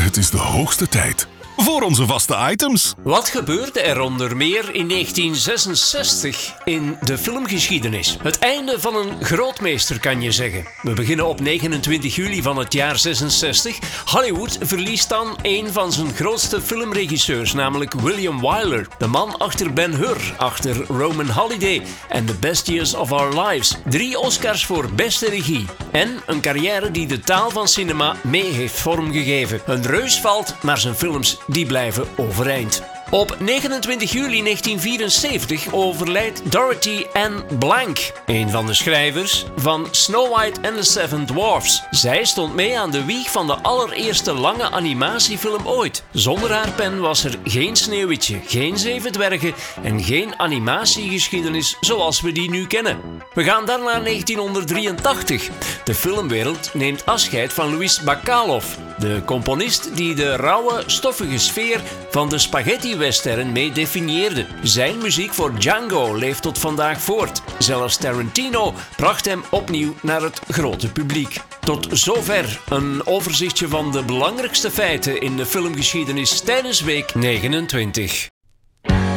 Het is de hoogste tijd voor onze vaste items. Wat gebeurde er onder meer in 1966 in de filmgeschiedenis? Het einde van een grootmeester, kan je zeggen. We beginnen op 29 juli van het jaar 66. Hollywood verliest dan een van zijn grootste filmregisseurs, namelijk William Wyler. De man achter Ben-Hur, achter Roman Holiday en The Best Years of Our Lives. 3 Oscars voor beste regie. En een carrière die de taal van cinema mee heeft vormgegeven. Een reus valt, maar zijn films die blijven overeind. Op 29 juli 1974 overlijdt Dorothy Ann Blank, een van de schrijvers van Snow White and the Seven Dwarfs. Zij stond mee aan de wieg van de allereerste lange animatiefilm ooit. Zonder haar pen was er geen Sneeuwwitje, geen 7 dwergen en geen animatiegeschiedenis zoals we die nu kennen. We gaan dan naar 1983. De filmwereld neemt afscheid van Louis Bacalov, de componist die de rauwe, stoffige sfeer van de spaghetti-western mee definieerde. Zijn muziek voor Django leeft tot vandaag voort. Zelfs Tarantino bracht hem opnieuw naar het grote publiek. Tot zover een overzichtje van de belangrijkste feiten in de filmgeschiedenis tijdens week 29.